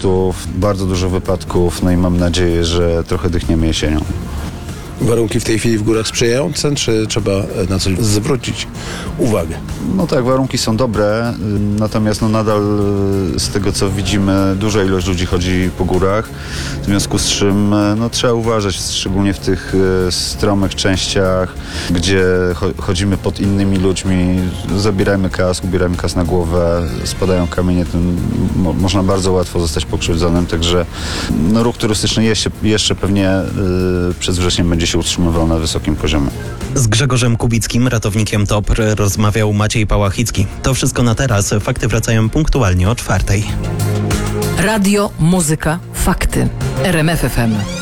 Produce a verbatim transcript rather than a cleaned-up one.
turystów, bardzo dużo wypadków, no i mam nadzieję, że trochę dychniemy jesienią. Warunki w tej chwili w górach sprzyjające, czy trzeba na coś zwrócić uwagę? No tak, warunki są dobre, natomiast no nadal z tego co widzimy duża ilość ludzi chodzi po górach, w związku z czym no, trzeba uważać, szczególnie w tych stromych częściach, gdzie chodzimy pod innymi ludźmi, zabierajmy kask, ubierajmy kask na głowę, spadają kamienie, tym mo- można bardzo łatwo zostać pokrzywdzonym, także no, ruch turystyczny jeszcze, jeszcze pewnie yy, przez wrzesień będzie się utrzymywał na wysokim poziomie. Z Grzegorzem Kubickim, ratownikiem TOPR, rozmawiał Maciej Pałachicki. To wszystko na teraz. Fakty wracają punktualnie o czwartej. Radio, muzyka, fakty. R M F F M.